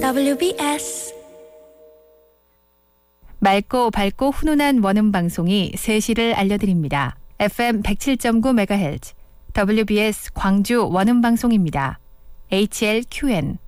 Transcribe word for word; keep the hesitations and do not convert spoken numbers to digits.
더블유비에스 맑고 밝고 훈훈한 원음 방송이 세 시를 알려드립니다. 에프엠 백칠 점 구 메가헤르츠 더블유비에스 광주 원음 방송입니다. 에이치엘큐엔